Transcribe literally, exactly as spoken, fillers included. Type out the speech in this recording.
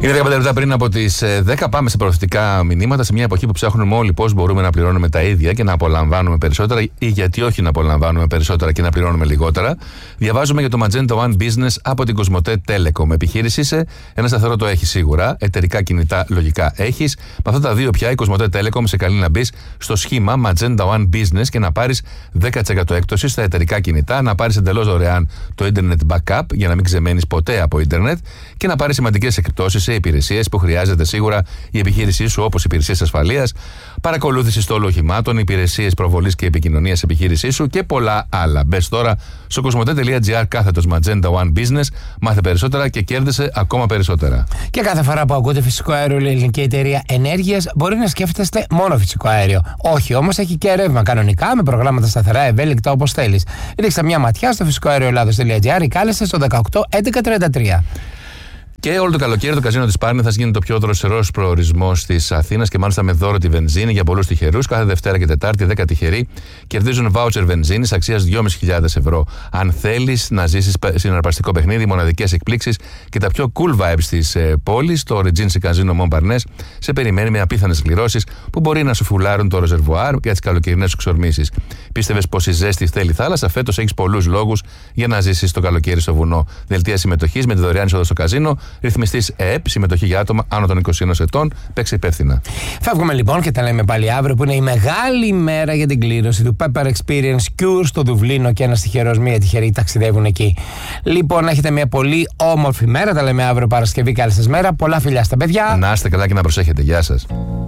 Είναι δέκα λεπτά πριν από τις δέκα. Πάμε σε προωθητικά μηνύματα. Σε μια εποχή που ψάχνουμε όλοι πώς μπορούμε να πληρώνουμε τα ίδια και να απολαμβάνουμε περισσότερα, ή γιατί όχι να απολαμβάνουμε περισσότερα και να πληρώνουμε λιγότερα. Διαβάζουμε για το Magenta One Business από την Cosmote Telecom. Επιχείρηση είσαι, ένα σταθερό το έχει σίγουρα. Εταιρικά κινητά λογικά έχεις. Με αυτά τα δύο πια η Cosmote Telecom σε καλεί να μπει στο σχήμα Magenta One Business και να πάρεις δέκα τοις εκατό έκπτωση στα εταιρικά κινητά, να πάρεις εντελώς δωρεάν το Internet Backup για να μην ξεμένεις ποτέ από Ιντερνετ και να πάρεις σημαντικές εκπτώσεις σε υπηρεσίες που χρειάζεται σίγουρα η επιχείρησή σου, όπως υπηρεσίες ασφαλείας, παρακολούθηση στόλου οχημάτων, υπηρεσίες προβολής και επικοινωνίας επιχείρησής σου και πολλά άλλα. Μπες τώρα στο cosmote.gr κάθετος Magenta One Business, μάθε περισσότερα και κέρδισε ακόμα περισσότερα. Και κάθε φορά που ακούτε φυσικό αέριο, η ελληνική εταιρεία ενέργειας, μπορεί να σκέφτεστε μόνο φυσικό αέριο. Όχι, όμως έχει και ρεύμα κανονικά με προγράμματα σταθερά, ευέλικτα όπως θέλεις. Ρίξτε μια ματιά στο φυσικό αέριο Ελλάδος.gr ή κάλεσε στο δεκαοκτώ έντεκα τριάντα τρία. Και όλο το καλοκαίρι το καζίνο της Πάρνηθας γίνει το πιο δροσερός προορισμός της Αθήνας και μάλιστα με δώρο τη βενζίνη για πολλούς τυχερούς. Κάθε Δευτέρα και Τετάρτη, δέκα τυχεροί κερδίζουν βάουτσερ βενζίνης αξίας δυόμισι χιλιάδες ευρώ. Αν θέλεις να ζήσεις συναρπαστικό παιχνίδι, μοναδικές εκπλήξεις και τα πιο cool vibes της ε, πόλης, το Regency Casino Montparnasse σε περιμένει με απίθανες κληρώσεις που μπορεί να σου φουλάρουν το ρεζερβουάρ για τις καλοκαιρινές σου ξορμήσεις. Πίστευες πως η ζέστη θέλει θάλασσα? Φέτος έχεις πολλούς λόγους για να ζήσεις το καλοκαίρι στο βουνό. Δελτία συμμετοχής με τη δωρεάν είσοδο στο καζίνο. Ρυθμιστής ΕΕΠ, συμμετοχή για άτομα άνω των είκοσι ενός ετών. Παίξε υπεύθυνα. Φεύγουμε λοιπόν και τα λέμε πάλι αύριο, που είναι η μεγάλη ημέρα για την κλήρωση του Pepper Experience Cure στο Δουβλίνο και ένας τυχερός, μία τυχερή ταξιδεύουν εκεί. Λοιπόν, έχετε μια πολύ όμορφη μέρα. Τα λέμε αύριο Παρασκευή. Καλή σας μέρα. Πολλά φιλιά στα παιδιά. Να είστε καλά και να προσέχετε. Γεια σας.